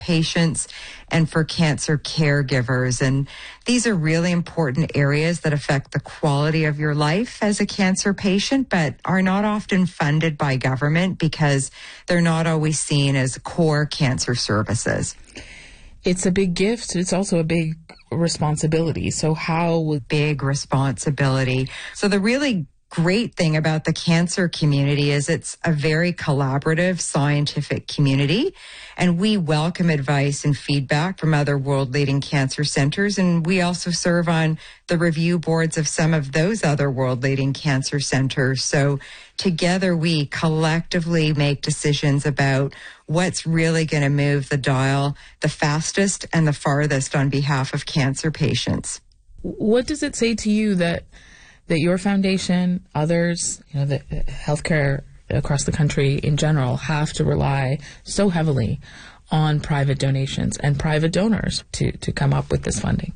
patients and for cancer caregivers. And these are really important areas that affect the quality of your life as a cancer patient, but are not often funded by government because they're not always seen as core cancer services. It's a big gift. It's also a big responsibility. So how would... Big responsibility. So the really great thing about the cancer community is it's a very collaborative scientific community, and we welcome advice and feedback from other world-leading cancer centers, and we also serve on the review boards of some of those other world-leading cancer centers. So together we collectively make decisions about what's really going to move the dial the fastest and the farthest on behalf of cancer patients. What does it say to you that your foundation, others, the healthcare across the country in general have to rely so heavily on private donations and private donors to come up with this funding?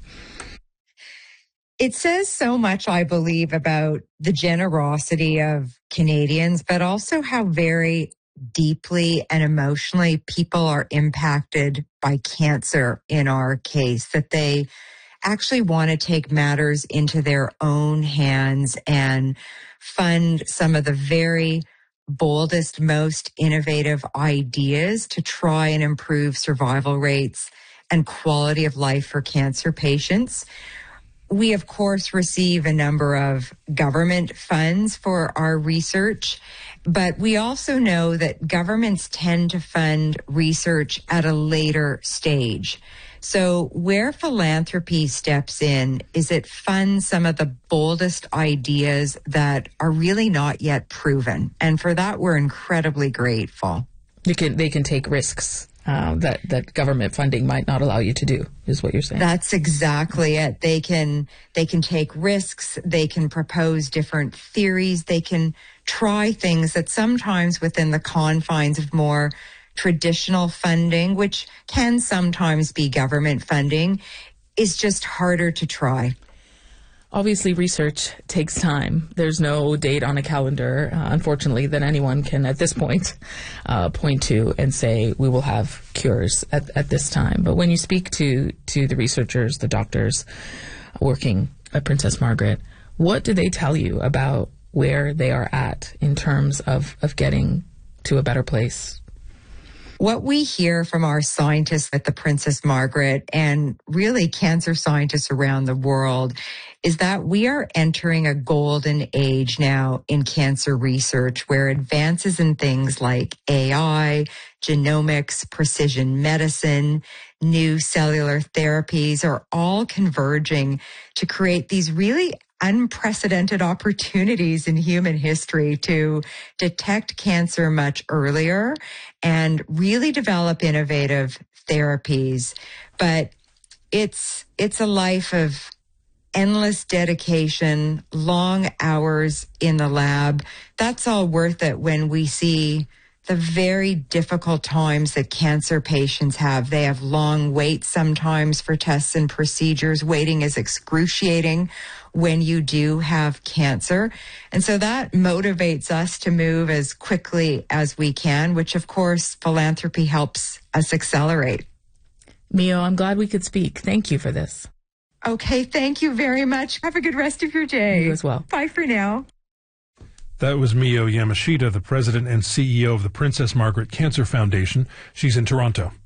It says so much, I believe, about the generosity of Canadians, but also how very deeply and emotionally people are impacted by cancer in our case, that they actually want to take matters into their own hands and fund some of the very boldest, most innovative ideas to try and improve survival rates and quality of life for cancer patients. We, of course, receive a number of government funds for our research, but we also know that governments tend to fund research at a later stage. So where philanthropy steps in is it funds some of the boldest ideas that are really not yet proven. And for that, we're incredibly grateful. They can take risks that government funding might not allow you to do, is what you're saying. That's exactly it. They can take risks. They can propose different theories. They can try things that sometimes within the confines of more traditional funding, which can sometimes be government funding, is just harder to try. Obviously, research takes time. There's no date on a calendar, unfortunately, that anyone can at this point point to and say we will have cures at this time. But when you speak to the researchers, the doctors working at Princess Margaret, what do they tell you about where they are at in terms of getting to a better place? What we hear from our scientists at the Princess Margaret and really cancer scientists around the world is that we are entering a golden age now in cancer research where advances in things like AI, genomics, precision medicine, new cellular therapies are all converging to create these really unprecedented opportunities in human history to detect cancer much earlier and really develop innovative therapies. But it's a life of endless dedication, long hours in the lab. That's all worth it when we see the very difficult times that cancer patients have. They have long waits sometimes for tests and procedures. Waiting is excruciating when you do have cancer. And so that motivates us to move as quickly as we can, which of course philanthropy helps us accelerate. Mio, I'm glad we could speak. Thank you for this. Okay, thank you very much. Have a good rest of your day. You as well. Bye for now. That was Mio Yamashita, the president and CEO of the Princess Margaret Cancer Foundation. She's in Toronto.